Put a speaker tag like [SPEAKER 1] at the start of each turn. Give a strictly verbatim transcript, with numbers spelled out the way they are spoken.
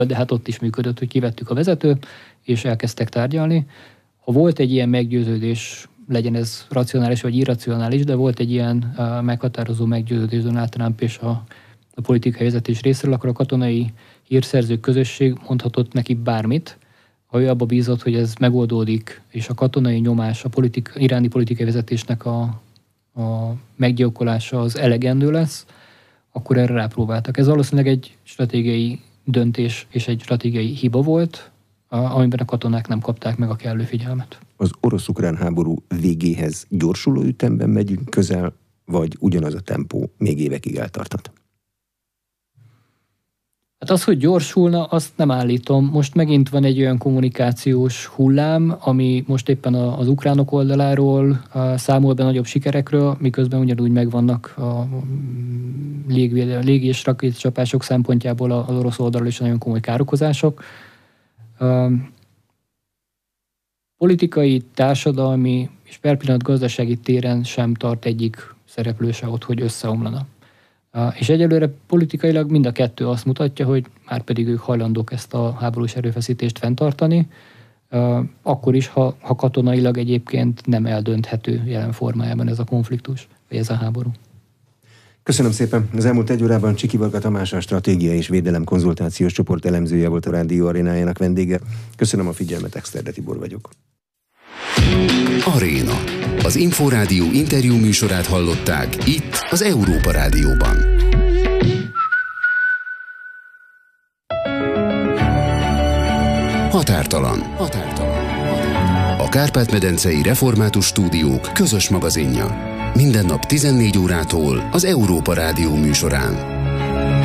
[SPEAKER 1] de hát ott is működött, hogy kivettük a vezetőt, és elkezdtek tárgyalni. Ha volt egy ilyen meggyőződés, legyen ez racionális vagy irracionális, de volt egy ilyen uh, meghatározó meggyőződés Donald Trump és a, a politikai vezetés részéről, akkor a katonai hírszerző közösség mondhatott neki bármit, ha ő abba bízott, hogy ez megoldódik, és a katonai nyomás, a politika, iráni politikai vezetésnek a, a meggyilkolása az elegendő lesz, akkor erre rápróbáltak. Ez valószínűleg egy stratégiai döntés és egy stratégiai hiba volt, amiben a katonák nem kapták meg a kellő figyelmet.
[SPEAKER 2] Az orosz-ukrán háború végéhez gyorsuló ütemben megyünk közel, vagy ugyanaz a tempó még évekig eltarthat?
[SPEAKER 1] Hát az, hogy gyorsulna, azt nem állítom. Most megint van egy olyan kommunikációs hullám, ami most éppen az ukránok oldaláról számol be nagyobb sikerekről, miközben ugyanúgy megvannak a légi és rakétacsapások szempontjából az orosz oldalról is nagyon komoly károkozások. Politikai, társadalmi és per pillanat gazdasági téren sem tart egyik szereplő se ott, hogy összeomlana. És egyelőre politikailag mind a kettő azt mutatja, hogy már pedig ők hajlandók ezt a háborús erőfeszítést fenntartani, akkor is, ha, ha katonailag egyébként nem eldönthető jelen formájában ez a konfliktus, vagy ez a háború.
[SPEAKER 2] Köszönöm szépen. Az elmúlt egy órában Csiki Varga Tamás, a Stratégia és Védelem Konzultációs Csoport elemzője volt a Rádió Arénájának vendége. Köszönöm a figyelmet, Exterde Tibor vagyok.
[SPEAKER 3] Aréna. Az Inforádió interjú műsorát hallották itt az Európa Rádióban. Határtalan. Határtalan. A Kárpát-medencei Református Stúdiók közös magazinja. Minden nap tizennégy órától az Európa Rádió műsorán.